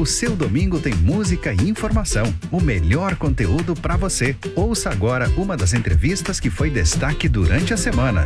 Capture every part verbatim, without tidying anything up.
O seu domingo tem música e informação, o melhor conteúdo para você. Ouça agora uma das entrevistas que foi destaque durante a semana.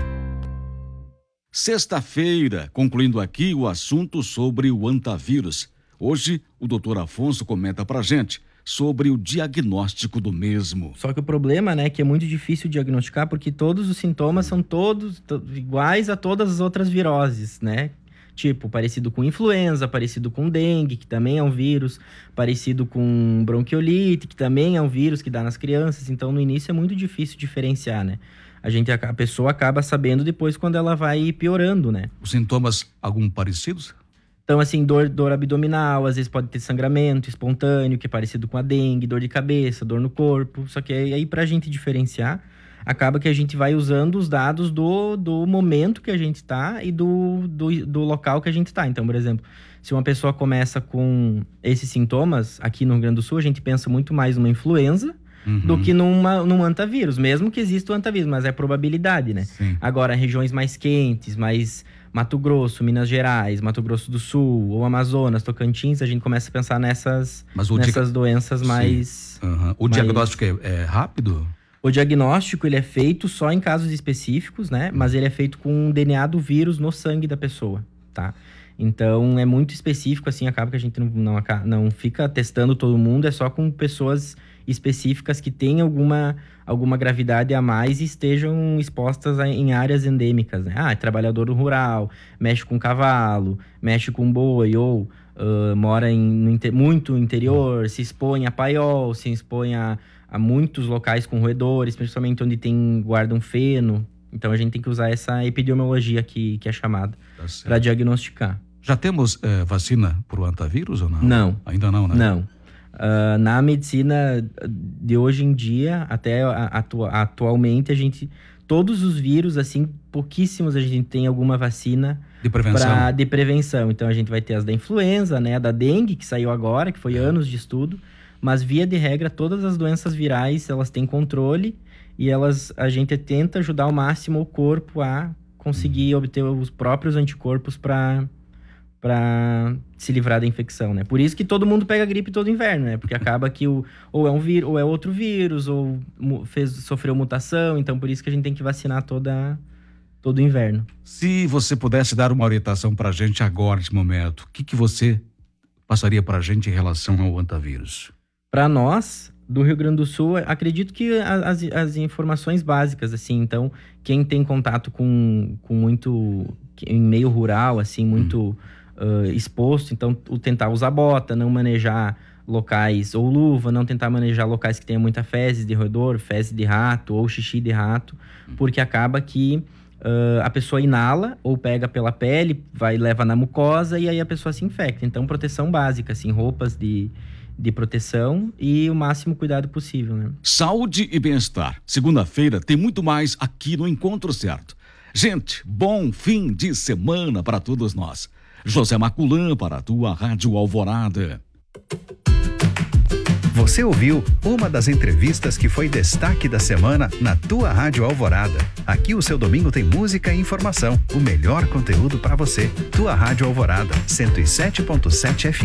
Sexta-feira, concluindo aqui o assunto sobre o Antivírus. Hoje, o doutor Afonso comenta pra gente sobre o diagnóstico do mesmo. Só que o problema, né, é que é muito difícil diagnosticar porque todos os sintomas são todos to- iguais a todas as outras viroses, né? Tipo, parecido com influenza, parecido com dengue, que também é um vírus, parecido com bronquiolite, que também é um vírus que dá nas crianças. Então, no início é muito difícil diferenciar, né? A, gente, a pessoa acaba sabendo depois quando ela vai piorando, né? Os sintomas, algum parecidos? Então, assim, dor, dor abdominal, às vezes pode ter sangramento espontâneo, que é parecido com a dengue, dor de cabeça, dor no corpo. Só que aí, aí pra gente diferenciar, acaba que a gente vai usando os dados do, do momento que a gente tá e do, do, do local que a gente tá. Então, por exemplo, se uma pessoa começa com esses sintomas, aqui no Rio Grande do Sul, a gente pensa muito mais numa influenza, Uhum. do que numa, num antavírus, mesmo que exista o antavírus, mas é probabilidade, né? Sim. Agora, regiões mais quentes, mais Mato Grosso, Minas Gerais, Mato Grosso do Sul, ou Amazonas, Tocantins, a gente começa a pensar nessas, nessas diag... doenças mais... Uhum. O mais... diagnóstico é, é rápido? O diagnóstico, ele é feito só em casos específicos, né? Mas ele é feito com o D N A do vírus no sangue da pessoa, tá? Então, é muito específico, assim, acaba que a gente não, não, não fica testando todo mundo, é só com pessoas específicas que têm alguma, alguma gravidade a mais e estejam expostas a, em áreas endêmicas, né? Ah, é trabalhador rural, mexe com cavalo, mexe com boi, ou uh, mora em, no inter, muito interior, se expõe a paiol, se expõe a, a muitos locais com roedores, principalmente onde tem, guardam feno. Então, a gente tem que usar essa epidemiologia que, que é chamada Tá certo. Para diagnosticar. Já temos eh, vacina para o antavírus ou não? Não. Ainda não, né? Não. Uh, na medicina de hoje em dia, até atu- atualmente, a gente... Todos os vírus, assim, pouquíssimos a gente tem alguma vacina de prevenção. Pra, de prevenção. Então, a gente vai ter as da influenza, né? Da dengue, que saiu agora, que foi é. anos de estudo. Mas, via de regra, todas as doenças virais, elas têm controle e elas, a gente tenta ajudar ao máximo o corpo a conseguir hum. obter os próprios anticorpos para... para se livrar da infecção, né? Por isso que todo mundo pega gripe todo inverno, né? Porque acaba que o, ou é um vírus, ou é outro vírus, ou fez, sofreu mutação, então por isso que a gente tem que vacinar toda, todo inverno. Se você pudesse dar uma orientação pra gente agora, nesse momento, o que, que você passaria pra gente em relação ao antavírus? Para nós, do Rio Grande do Sul, acredito que as, as informações básicas, assim, então, quem tem contato com, com muito, em meio rural, assim, muito... Hum. Uh, exposto, então o tentar usar bota, não manejar locais, ou luva, não tentar manejar locais que tenha muita fezes de roedor, fezes de rato ou xixi de rato, porque acaba que uh, a pessoa inala ou pega pela pele, vai leva na mucosa e aí a pessoa se infecta. Então proteção básica, assim, roupas de, de proteção e o máximo cuidado possível, né? Saúde e bem-estar. Segunda-feira tem muito mais aqui no Encontro Certo. Gente, bom fim de semana para todos nós. José Maculã para a tua Rádio Alvorada. Você ouviu uma das entrevistas que foi destaque da semana na tua Rádio Alvorada. Aqui o seu domingo tem música e informação, o melhor conteúdo para você. Tua Rádio Alvorada, cento e sete ponto sete F M.